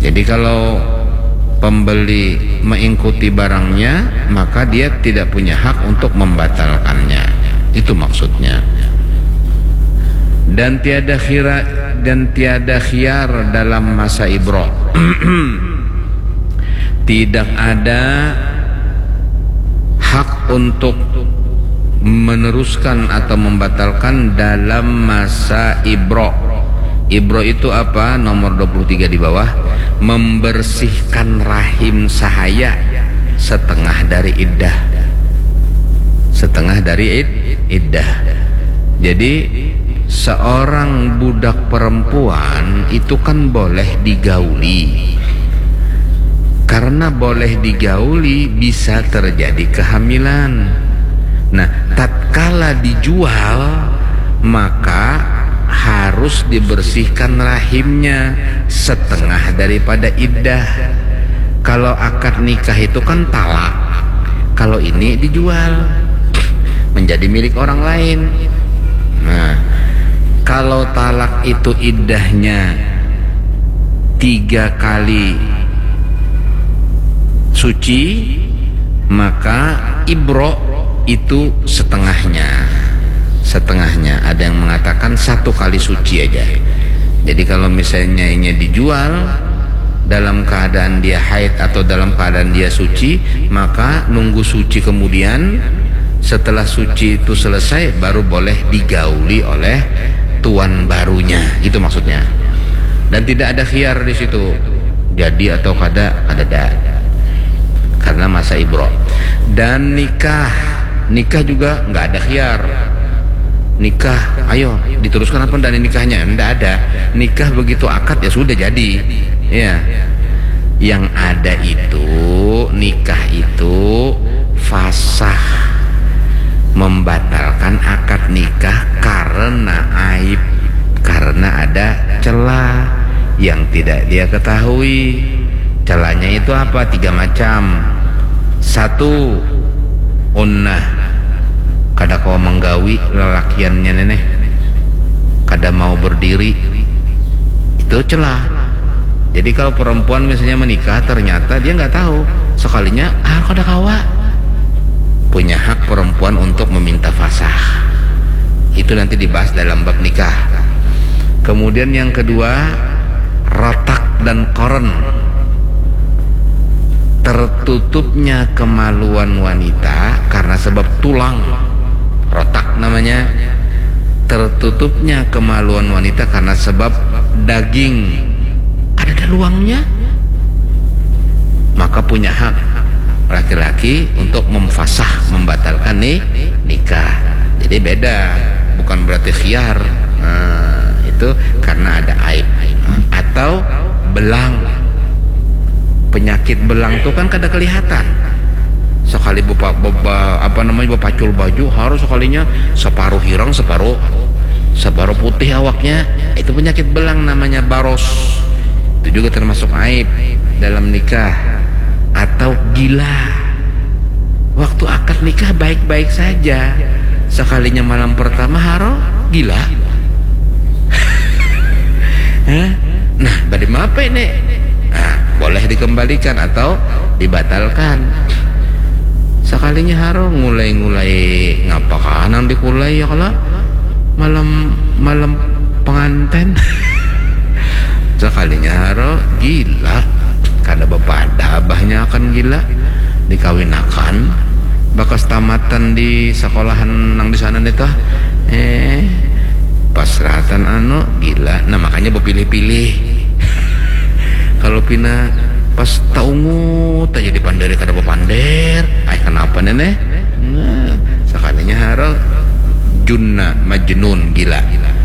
Jadi kalau pembeli mengikuti barangnya, maka dia tidak punya hak untuk membatalkannya. Itu maksudnya. Dan tiada khiyar dalam masa ibrah. Tidak ada hak untuk meneruskan atau membatalkan dalam masa ibrah. Ibrah itu apa? Nomor 23 di bawah. Membersihkan rahim sahaya setengah dari iddah. Setengah dari iddah. Jadi seorang budak perempuan itu kan boleh digauli. Karena boleh digauli bisa terjadi kehamilan. Nah, tatkala dijual maka harus dibersihkan rahimnya setengah daripada iddah. Kalau akad nikah itu kan talak. Kalau ini dijual menjadi milik orang lain. Nah, kalau talak itu iddahnya 3 kali suci, maka ibrah itu setengahnya. Ada yang mengatakan 1 kali suci aja. Jadi kalau misalnya ini dijual dalam keadaan dia haid atau dalam keadaan dia suci, maka nunggu suci kemudian, setelah suci itu selesai baru boleh digauli oleh tuan barunya. Itu maksudnya. Dan tidak ada khiyar di situ, jadi atau kada karena masa ibrah. Dan nikah juga nggak ada khiyar. Nikah, ayo diteruskan apa dan nikahnya? Nggak ada. Nikah begitu akad ya sudah jadi. Ya, yang ada itu nikah itu fasah, membatalkan akad nikah karena aib, karena ada celah yang tidak dia ketahui. Celahnya itu apa? 3 macam. 1, unnah, kada kau menggawi lelakiannya neneh, kada mau berdiri, itu celah. Jadi kalau perempuan misalnya menikah ternyata dia nggak tahu, sekalinya kada kawa, punya hak perempuan untuk meminta fasah. Itu nanti dibahas dalam bab nikah. Kemudian yang kedua, ratak dan koren, tertutupnya kemaluan wanita karena sebab tulang. Rotak namanya. Tertutupnya kemaluan wanita karena sebab daging ada luangnya, maka punya hak laki-laki untuk memfasah, membatalkan nikah. Jadi beda, bukan berarti khiyar. Itu karena ada aib atau belang. Penyakit belang itu kan kada kelihatan. Sekali bepacul baju harus sekalinya separuh hirang, separuh putih awaknya. Itu penyakit belang, namanya baros. Itu juga termasuk aib dalam nikah. Atau gila. Waktu akad nikah baik-baik saja, sekalinya malam pertama haro gila. Nah, bagaimana apa ini? Nah, boleh dikembalikan atau dibatalkan. Sekalinya haro ngulai ngapa kanan dikulai ya kalau malam pengantin. Sekalinya haro gila, kada bepada abahnya akan gila, dikawinakan bakas tamatan di sekolahan nang di sana itu pasrahatan gila. Nah makanya berpilih-pilih. Kalau pina pas taungut aja dipandari kada bepander, kenapa nenek? Nah, sekalinya haro junna majnun, gila.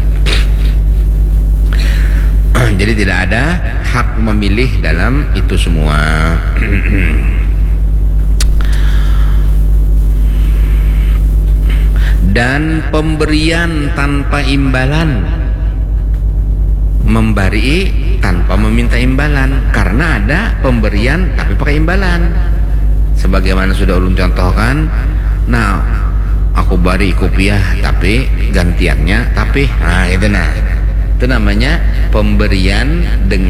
Jadi tidak ada hak memilih dalam itu semua. Dan pemberian tanpa imbalan, memberi tanpa meminta imbalan, karena ada pemberian tapi pakai imbalan. Sebagaimana sudah ulun contohkan, nah aku beri kopiah tapi gantiannya tapi, nah itu namanya pemberian dengan